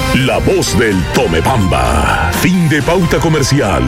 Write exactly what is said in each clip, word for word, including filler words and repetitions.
La voz del Tomebamba. Fin de pauta comercial.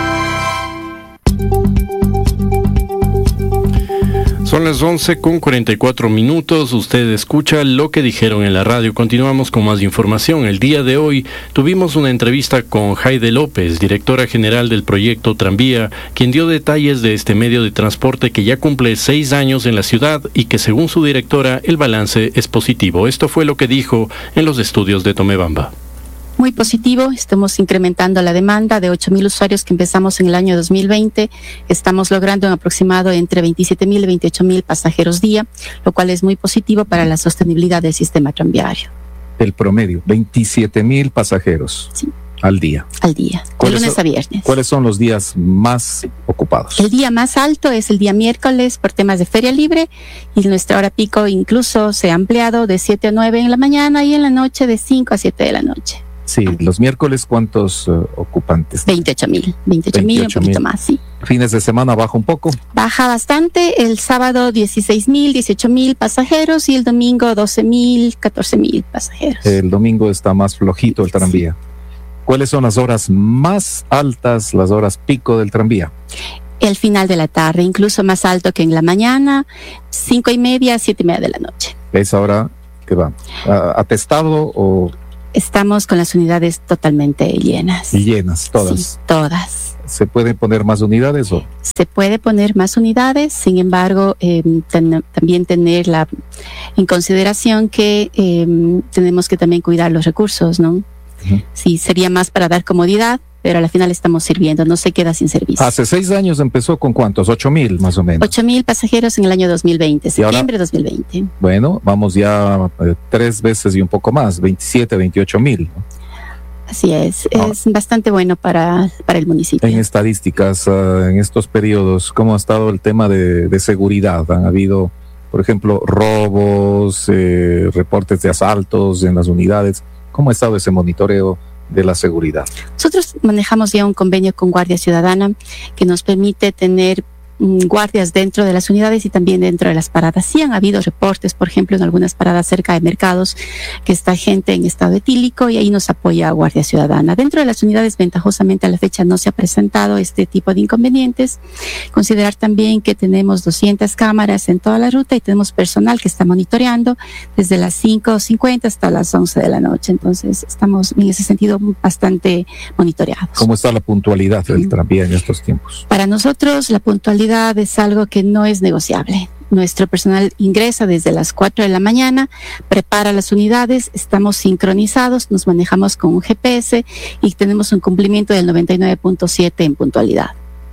Son las once con cuarenta y cuatro minutos. Usted escucha lo que dijeron en la radio. Continuamos con más información. El día de hoy tuvimos una entrevista con Jaide López, directora general del proyecto Tranvía, quien dio detalles de este medio de transporte que ya cumple seis años en la ciudad y que, según su directora, el balance es positivo. Esto fue lo que dijo en los estudios de Tomebamba. Muy positivo, estamos incrementando la demanda de ocho mil usuarios que empezamos en el año dos mil veinte. Estamos logrando un aproximado entre veintisiete mil y veintiocho mil pasajeros día, lo cual es muy positivo para la sostenibilidad del sistema tranviario. El promedio, veintisiete mil pasajeros sí. al día. Al día, de lunes son, a viernes. ¿Cuáles son los días más ocupados? El día más alto es el día miércoles por temas de feria libre y nuestra hora pico incluso se ha ampliado de siete a nueve en la mañana y en la noche de cinco a siete de la noche. Sí, los miércoles, ¿cuántos uh, ocupantes? veintiocho mil, veintiocho mil, un poquito más, sí. ¿Fines de semana baja un poco? Baja bastante, el sábado dieciséis mil, dieciocho mil pasajeros y el domingo doce mil, catorce mil pasajeros. El domingo está más flojito el tranvía. Sí. ¿Cuáles son las horas más altas, las horas pico del tranvía? El final de la tarde, incluso más alto que en la mañana, cinco y media, siete y media de la noche. ¿Esa hora qué va? ¿Atestado o...? Estamos con las unidades totalmente llenas. ¿Llenas? ¿Todas? Sí, todas. ¿Se pueden poner más unidades o...? Se puede poner más unidades, sin embargo, eh, ten, también tener la, en consideración que eh, tenemos que también cuidar los recursos, ¿no? Uh-huh. Sí, sería más para dar comodidad, pero al final estamos sirviendo, no se queda sin servicio. Hace seis años empezó con ¿cuántos? Ocho mil más o menos. Ocho mil pasajeros en el año dos mil veinte, septiembre de dos mil veinte. Bueno, vamos ya eh, tres veces y un poco más, veintisiete, veintiocho mil. ¿no? Así es, ah. es bastante bueno para, para el municipio. En estadísticas, uh, en estos periodos, ¿cómo ha estado el tema de, de seguridad? ¿Han habido, por ejemplo, robos, eh, reportes de asaltos en las unidades? ¿Cómo ha estado ese monitoreo de la seguridad? Nosotros manejamos ya un convenio con Guardia Ciudadana que nos permite tener guardias dentro de las unidades y también dentro de las paradas. Sí han habido reportes, por ejemplo, en algunas paradas cerca de mercados, que está gente en estado etílico y ahí nos apoya Guardia Ciudadana. Dentro de las unidades, ventajosamente a la fecha no se ha presentado este tipo de inconvenientes. Considerar también que tenemos doscientas cámaras en toda la ruta y tenemos personal que está monitoreando desde las cinco cincuenta hasta las once de la noche. Entonces, estamos en ese sentido bastante monitoreados. ¿Cómo está la puntualidad del tranvía en estos tiempos? Para nosotros, la puntualidad es algo que no es negociable. Nuestro personal ingresa desde las cuatro de la mañana, prepara las unidades, estamos sincronizados, nos manejamos con un G P S y tenemos un cumplimiento del noventa y nueve punto siete en puntualidad.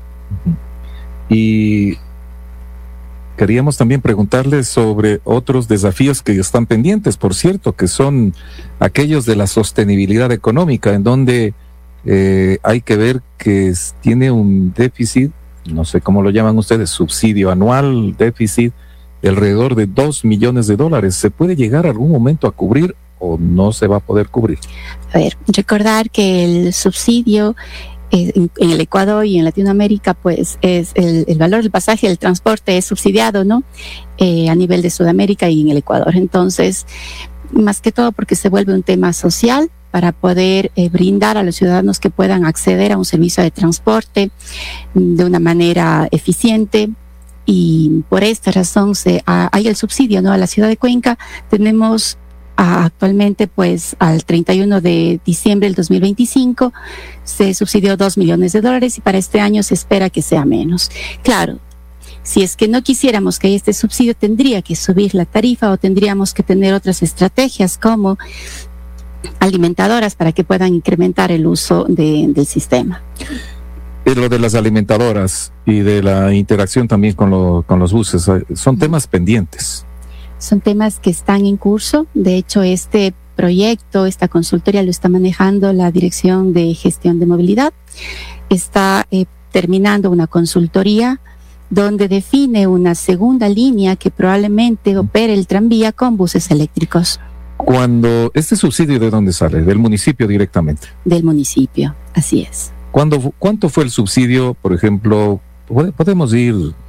Y queríamos también preguntarles sobre otros desafíos que están pendientes, por cierto, que son aquellos de la sostenibilidad económica, en donde eh, hay que ver que es, tiene un déficit, no sé cómo lo llaman ustedes, subsidio anual, déficit de alrededor de dos millones de dólares. ¿Se puede llegar algún momento a cubrir o no se va a poder cubrir? A ver, recordar que el subsidio eh, en, en el Ecuador y en Latinoamérica, pues es el, el valor del pasaje, el transporte es subsidiado, ¿no? Eh, a nivel de Sudamérica y en el Ecuador. Entonces, más que todo porque se vuelve un tema social, para poder eh, brindar a los ciudadanos que puedan acceder a un servicio de transporte de una manera eficiente. Y por esta razón se, a, hay el subsidio, ¿no? A la ciudad de Cuenca tenemos a, actualmente, pues al treinta y uno de diciembre del dos mil veinticinco, se subsidió dos millones de dólares y para este año se espera que sea menos. Claro, si es que no quisiéramos que haya este subsidio, tendría que subir la tarifa o tendríamos que tener otras estrategias como alimentadoras para que puedan incrementar el uso de, del sistema. Y lo de las alimentadoras y de la interacción también con, lo, con los buses, son temas pendientes. Son temas que están en curso. De hecho, este proyecto, esta consultoría lo está manejando la Dirección de Gestión de Movilidad. Está eh, terminando una consultoría donde define una segunda línea que probablemente opere el tranvía con buses eléctricos. Cuando este subsidio, ¿de dónde sale? ¿Del municipio directamente? Del municipio, así es. ¿Cuándo, ¿Cuánto fue el subsidio, por ejemplo? Podemos ir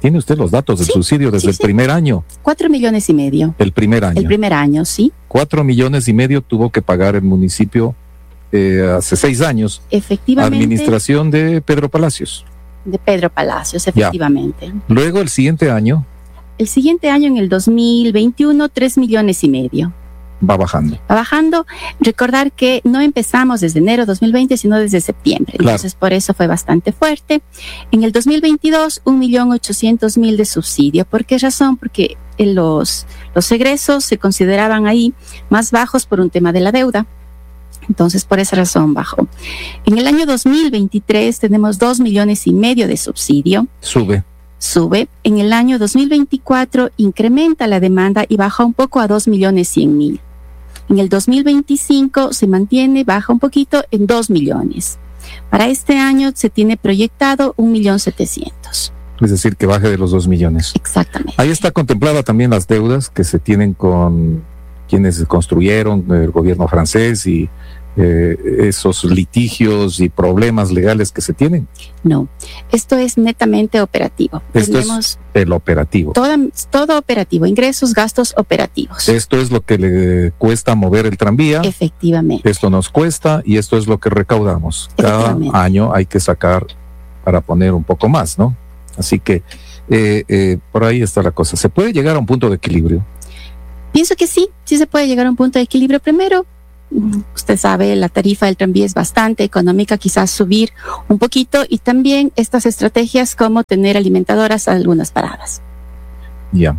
¿Tiene usted los datos del Sí, subsidio desde sí, el sí. primer año? Cuatro millones y medio. El primer año. El primer año, sí. Cuatro millones y medio tuvo que pagar el municipio eh, hace seis años. Efectivamente. Administración de Pedro Palacios. De Pedro Palacios, efectivamente. Luego el siguiente año El siguiente año, en el dos mil veintiuno, tres millones y medio. va bajando. Va bajando. Recordar que no empezamos desde enero dos mil veinte, sino desde septiembre. Claro. Entonces, por eso fue bastante fuerte. En el dos mil veintidós, un millón ochocientos mil de subsidio. ¿Por qué razón? Porque los, los egresos se consideraban ahí más bajos por un tema de la deuda. Entonces, por esa razón bajó. En el año dos mil veintitrés tenemos dos millones y medio de subsidio. Sube. Sube. En el año dos mil veinticuatro incrementa la demanda y baja un poco a dos millones cien mil. En el dos mil veinticinco se mantiene, baja un poquito en dos millones. Para este año se tiene proyectado un millón setecientos. Es decir, que baje de los dos millones. Exactamente. Ahí está contemplada también las deudas que se tienen con quienes construyeron el gobierno francés y eh, esos litigios y problemas legales que se tienen. No, esto es netamente operativo. Esto Tenemos es el operativo. toda, todo operativo, ingresos, gastos operativos. Esto es lo que le cuesta mover el tranvía. Efectivamente. Esto nos cuesta y esto es lo que recaudamos. Cada Efectivamente. año hay que sacar para poner un poco más, ¿no? Así que eh, eh, por ahí está la cosa. ¿Se puede llegar a un punto de equilibrio? Pienso que sí, sí se puede llegar a un punto de equilibrio. Primero, usted sabe, la tarifa del tranvía es bastante económica, quizás subir un poquito, y también estas estrategias como tener alimentadoras a algunas paradas. Ya.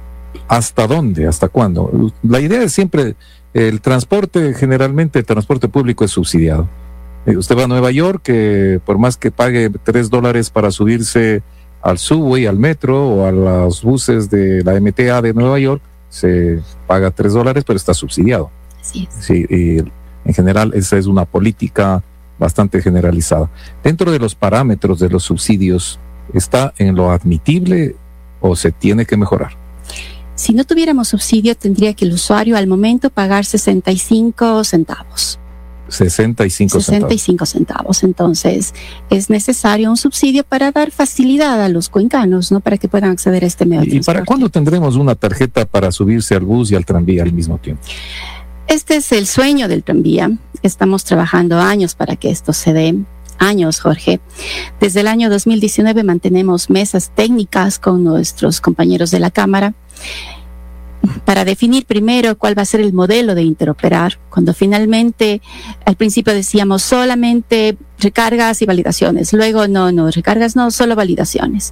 ¿Hasta dónde? ¿Hasta cuándo? La idea es siempre, el transporte, generalmente el transporte público es subsidiado. Eh, usted va a Nueva York, que por más que pague tres dólares para subirse al subway, al metro o a los buses de la M T A de Nueva York, se paga tres dólares, pero está subsidiado. Así es. Sí, y en general esa es una política bastante generalizada. Dentro de los parámetros de los subsidios, ¿está en lo admitible o se tiene que mejorar? Si no tuviéramos subsidio, tendría que el usuario al momento pagar sesenta y cinco centavos. sesenta y cinco sesenta y centavos. cinco centavos. Entonces, es necesario un subsidio para dar facilidad a los cuencanos, ¿no? Para que puedan acceder a este medio de ¿Y para transporte. cuándo tendremos una tarjeta para subirse al bus y al tranvía al mismo tiempo? Este es el sueño del tranvía. Estamos trabajando años para que esto se dé. Años, Jorge. Desde el año dos mil diecinueve mantenemos mesas técnicas con nuestros compañeros de la Cámara para definir primero cuál va a ser el modelo de interoperar, cuando finalmente al principio decíamos solamente recargas y validaciones, luego no, no, recargas no, solo validaciones.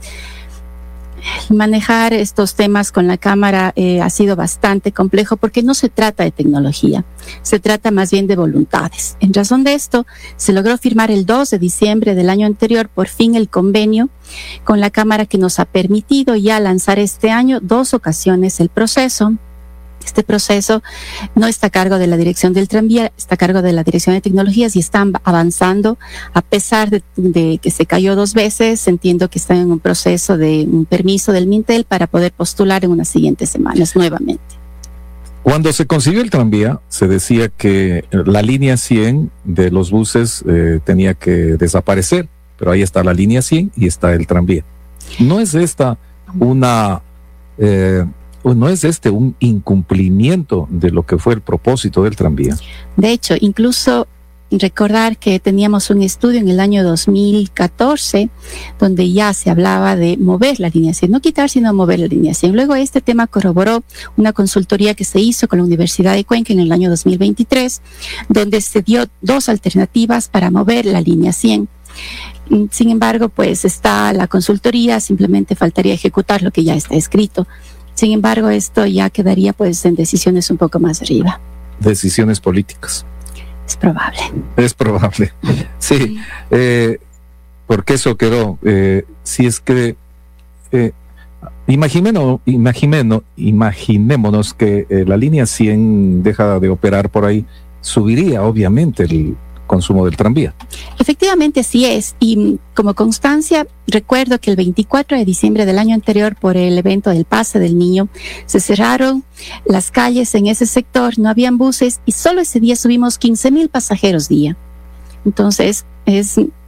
Manejar estos temas con la Cámara eh, ha sido bastante complejo porque no se trata de tecnología, se trata más bien de voluntades. En razón de esto, se logró firmar el dos de diciembre del año anterior por fin el convenio con la Cámara que nos ha permitido ya lanzar este año dos ocasiones el proceso. Este proceso no está a cargo de la Dirección del Tranvía, está a cargo de la Dirección de Tecnologías y están avanzando a pesar de, de que se cayó dos veces. Entiendo que están en un proceso de un permiso del Mintel para poder postular en unas siguientes semanas nuevamente. Cuando se consiguió el tranvía, se decía que la línea cien de los buses eh, tenía que desaparecer, pero ahí está la línea cien y está el tranvía. ¿No es esta una... Eh, ¿No es este un incumplimiento de lo que fue el propósito del tranvía? De hecho, incluso recordar que teníamos un estudio en el año dos mil catorce donde ya se hablaba de mover la línea cien, no quitar sino mover la línea cien. Luego este tema corroboró una consultoría que se hizo con la Universidad de Cuenca en el año dos mil veintitrés, donde se dio dos alternativas para mover la línea cien. Sin embargo, pues está la consultoría, simplemente faltaría ejecutar lo que ya está escrito. Sin embargo, esto ya quedaría pues en decisiones un poco más arriba. Decisiones políticas. Es probable. Es probable. Sí, eh, porque eso quedó. Eh, si es que eh, imaginémonos, imaginémonos, imaginémonos que eh, la línea cien deja de operar por ahí, subiría obviamente el consumo del tranvía. Efectivamente, así es. Y como constancia, recuerdo que el veinticuatro de diciembre del año anterior, por el evento del Pase del Niño, se cerraron las calles en ese sector, no habían buses y solo ese día subimos quince mil pasajeros día. Entonces, es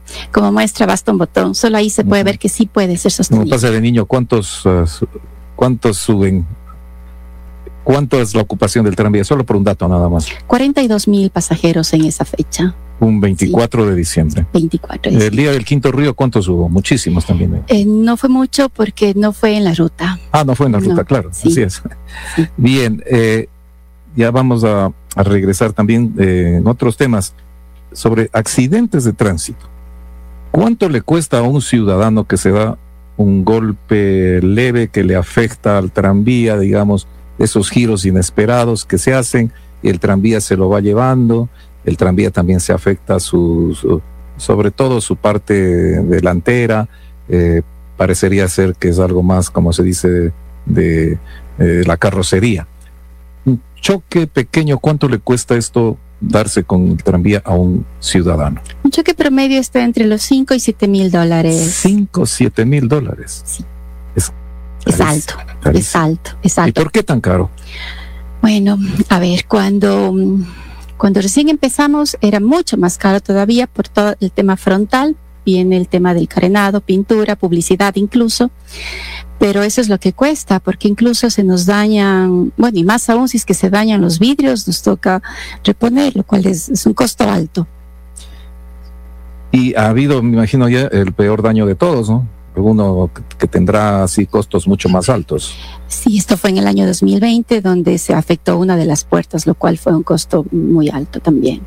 como muestra basta un botón. Solo ahí se puede uh-huh. ver que sí puede ser sostenible. Como pasa de niño, ¿cuántos, uh, cuántos suben? ¿Cuánto es la ocupación del tranvía? Solo por un dato nada más. cuarenta y dos mil pasajeros en esa fecha. Un veinticuatro sí. de diciembre. veinticuatro de diciembre. El día del Quinto Río, ¿cuántos hubo? Muchísimos también. ¿eh? Eh, no fue mucho porque no fue en la ruta. Ah, no fue en la ruta, no. claro. Sí. Así es. Sí. Bien, eh, ya vamos a, a regresar también eh, en otros temas sobre accidentes de tránsito. ¿Cuánto le cuesta a un ciudadano que se da un golpe leve que le afecta al tranvía, digamos, esos giros inesperados que se hacen y el tranvía se lo va llevando? El tranvía también se afecta su, su sobre todo su parte delantera, eh, parecería ser que es algo más, como se dice, de, de eh, la carrocería. Un choque pequeño, ¿cuánto le cuesta esto darse con el tranvía a un ciudadano? Un choque promedio está entre los cinco y siete mil dólares. cinco, siete mil dólares. Sí. Es, es alto, carísimo. es alto, es alto. ¿Y por qué tan caro? Bueno, a ver, cuando... Cuando recién empezamos era mucho más caro todavía por todo el tema frontal, viene el tema del carenado, pintura, publicidad incluso, pero eso es lo que cuesta, porque incluso se nos dañan, bueno, y más aún si es que se dañan los vidrios, nos toca reponer, lo cual es, es un costo alto. Y ha habido, me imagino ya, el peor daño de todos, ¿no? Alguno que tendrá así costos mucho más altos. Sí, esto fue en el año dos mil veinte, donde se afectó una de las puertas, lo cual fue un costo muy alto también.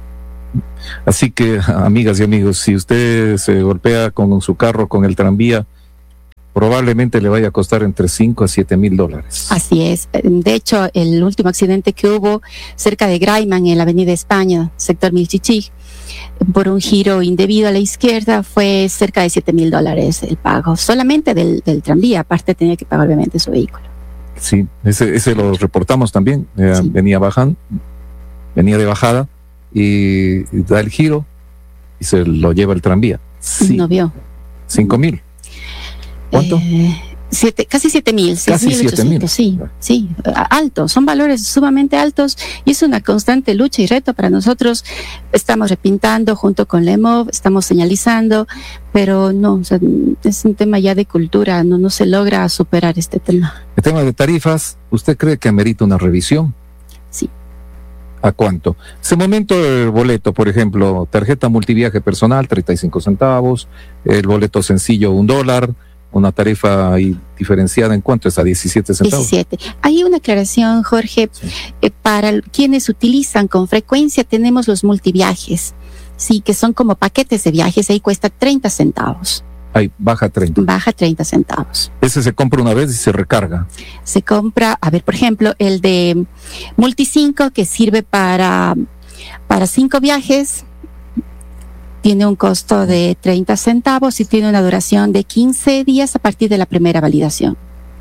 Así que, amigas y amigos, si usted se golpea con su carro, con el tranvía, probablemente le vaya a costar entre cinco a siete mil dólares. Así es. De hecho, el último accidente que hubo cerca de Graiman, en la Avenida España, sector Milchichig, por un giro indebido a la izquierda, fue cerca de siete mil dólares el pago, solamente del, del tranvía. Aparte tenía que pagar obviamente su vehículo. Sí, ese, ese lo reportamos también. Eh, sí. Venía bajando, venía de bajada y, y da el giro y se lo lleva el tranvía. Sí. No vio. Cinco mil. ¿Cuánto? Eh, siete, casi siete mil, casi siete mil. Sí, sí, altos, son valores sumamente altos y es una constante lucha y reto para nosotros. Estamos repintando junto con la E M O V, estamos señalizando, pero no, o sea, es un tema ya de cultura, no, no se logra superar este tema. El tema de tarifas, ¿usted cree que amerita una revisión? Sí. ¿A cuánto? Ese momento el boleto, por ejemplo, tarjeta multiviaje personal, treinta y cinco centavos, el boleto sencillo, un dólar, una tarifa ahí diferenciada, ¿en cuánto es? A diecisiete centavos. diecisiete. Hay una aclaración, Jorge, sí. eh, para quienes utilizan con frecuencia tenemos los multiviajes, sí, que son como paquetes de viajes, ahí cuesta treinta centavos. Ahí, baja treinta. Baja treinta centavos. Ese se compra una vez y se recarga. Se compra, a ver, por ejemplo, el de Multi cinco, que sirve para, para cinco viajes, tiene un costo de treinta centavos y tiene una duración de quince días a partir de la primera validación.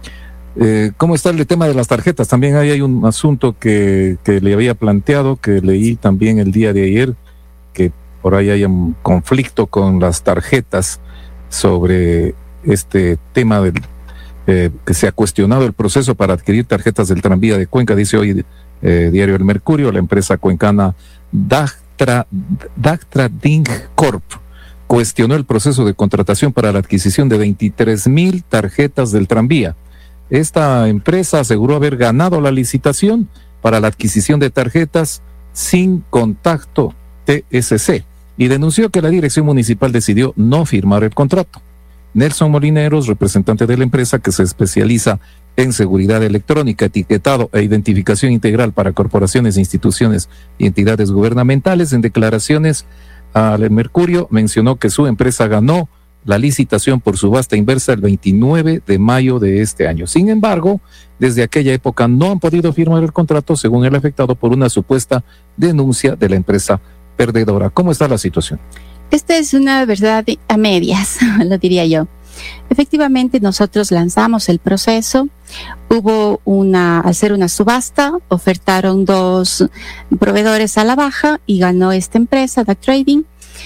Eh, ¿Cómo está el tema de las tarjetas? También ahí hay un asunto que, que le había planteado, que leí también el día de ayer, que por ahí hay un conflicto con las tarjetas sobre este tema del, eh, que se ha cuestionado el proceso para adquirir tarjetas del tranvía de Cuenca. Dice hoy eh, Diario El Mercurio, la empresa cuencana Dactra, Dactra Ding Corp cuestionó el proceso de contratación para la adquisición de veintitrés mil tarjetas del tranvía. Esta empresa aseguró haber ganado la licitación para la adquisición de tarjetas sin contacto T S C y denunció que la dirección municipal decidió no firmar el contrato. Nelson Molineros, representante de la empresa que se especializa en seguridad electrónica, etiquetado e identificación integral para corporaciones, instituciones y entidades gubernamentales, en declaraciones al Mercurio mencionó que su empresa ganó la licitación por subasta inversa el veintinueve de mayo de este año. Sin embargo, desde aquella época no han podido firmar el contrato, según el afectado, por una supuesta denuncia de la empresa perdedora. ¿Cómo está la situación? Esta es una verdad a medias, lo diría yo. Efectivamente, nosotros lanzamos el proceso, hubo una, al ser una subasta, ofertaron dos proveedores a la baja y ganó esta empresa, D A C Trading,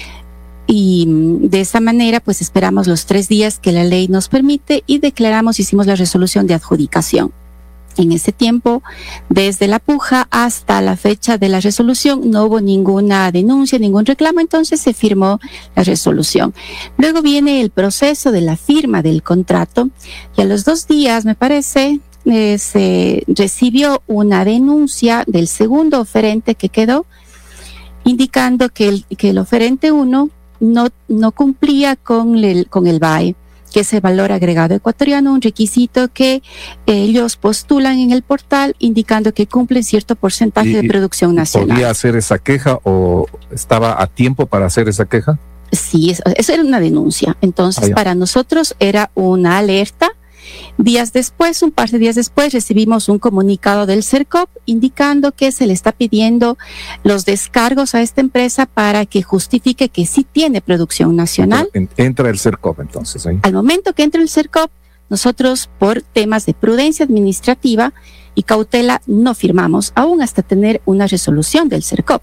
y de esa manera pues esperamos los tres días que la ley nos permite y declaramos, hicimos la resolución de adjudicación. En ese tiempo, desde la puja hasta la fecha de la resolución, no hubo ninguna denuncia, ningún reclamo, entonces se firmó la resolución. Luego viene el proceso de la firma del contrato y a los dos días, me parece, eh, se recibió una denuncia del segundo oferente que quedó, indicando que el, que el oferente uno no, no cumplía con el, con el V A E, que es el valor agregado ecuatoriano, un requisito que ellos postulan en el portal indicando que cumplen cierto porcentaje y, de producción nacional. ¿Podía hacer esa queja o estaba a tiempo para hacer esa queja? Sí, eso, eso era una denuncia. Entonces, ah, para nosotros era una alerta. Días después, un par de días después, recibimos un comunicado del CERCOP indicando que se le está pidiendo los descargos a esta empresa para que justifique que sí tiene producción nacional. Entra el CERCOP entonces ahí. Al momento que entra el CERCOP, nosotros por temas de prudencia administrativa y cautela no firmamos, aún hasta tener una resolución del CERCOP.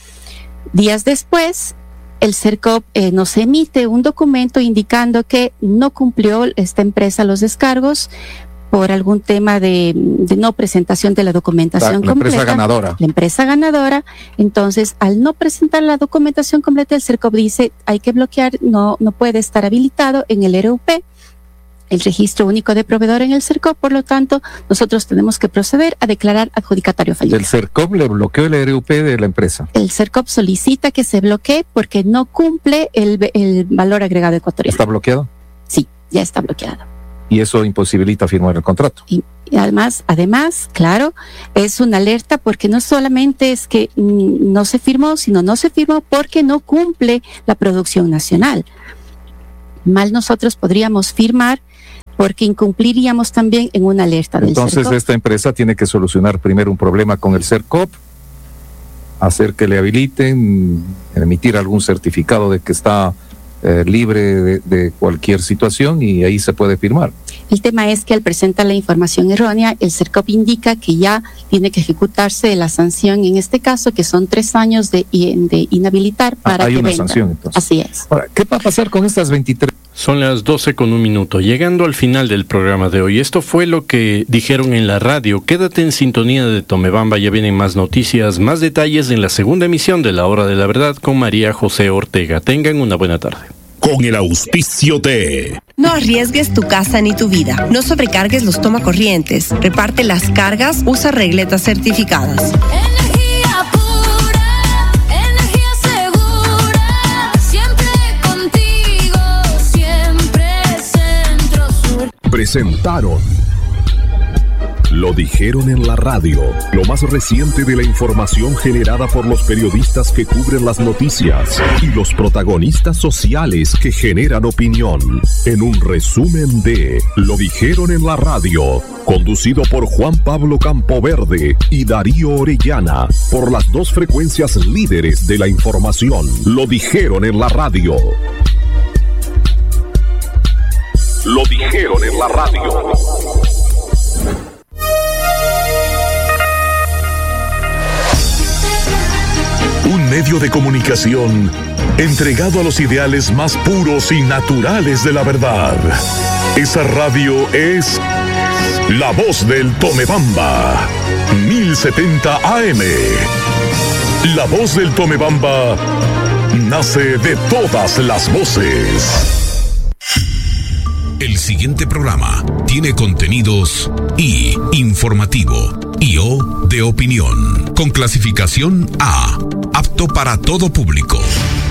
Días después, el CERCOP eh, nos emite un documento indicando que no cumplió esta empresa los descargos por algún tema de, de no presentación de la documentación la, la completa. La empresa ganadora. La empresa ganadora. Entonces, al no presentar la documentación completa, el CERCOP dice hay que bloquear, no, no puede estar habilitado en el R U P, el registro único de proveedor en el CERCOP, por lo tanto, nosotros tenemos que proceder a declarar adjudicatario fallido. ¿El CERCOP le bloqueó el R U P de la empresa? El CERCOP solicita que se bloquee porque no cumple el, el valor agregado ecuatoriano. ¿Está bloqueado? Sí, ya está bloqueado. Y eso imposibilita firmar el contrato. Y, y además, además, claro, es una alerta porque no solamente es que mm, no se firmó, sino no se firmó porque no cumple la producción nacional. Mal nosotros podríamos firmar porque incumpliríamos también en una alerta del Entonces, CERCOP. Esta empresa tiene que solucionar primero un problema con el CERCOP, hacer que le habiliten, emitir algún certificado de que está eh, libre de, de cualquier situación y ahí se puede firmar. El tema es que al presentar la información errónea, el CERCOP indica que ya tiene que ejecutarse la sanción, en este caso, que son tres años de, de inhabilitar para ah, hay que una venda. sanción, entonces. Así es. Ahora, ¿qué va a pasar con estas veintitrés? Son las doce con un minuto, llegando al final del programa de hoy. Esto fue lo que dijeron en la radio. Quédate en sintonía de Tomebamba, ya vienen más noticias, más detalles en la segunda emisión de La Hora de la Verdad con María José Ortega. Tengan una buena tarde. Con el auspicio de... No arriesgues tu casa ni tu vida. No sobrecargues los tomacorrientes. Reparte las cargas. Usa regletas certificadas. Energía pura, energía segura. Siempre contigo, siempre Centro Sur. Presentaron Lo Dijeron en la Radio, lo más reciente de la información generada por los periodistas que cubren las noticias y los protagonistas sociales que generan opinión. En un resumen de Lo Dijeron en la Radio, conducido por Juan Pablo Campoverde y Darío Orellana, por las dos frecuencias líderes de la información. Lo Dijeron en la Radio. Lo Dijeron en la Radio. Un medio de comunicación entregado a los ideales más puros y naturales de la verdad. Esa radio es La Voz del Tomebamba, mil setenta A M. La Voz del Tomebamba nace de todas las voces. El siguiente programa tiene contenidos I, informativo, y O, de opinión, con clasificación A, apto para todo público.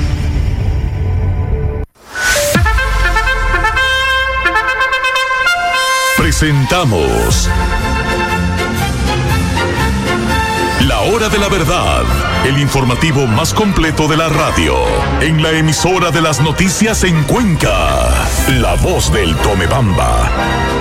Presentamos La Hora de la Verdad, el informativo más completo de la radio, en la emisora de las noticias en Cuenca, La Voz del Tomebamba.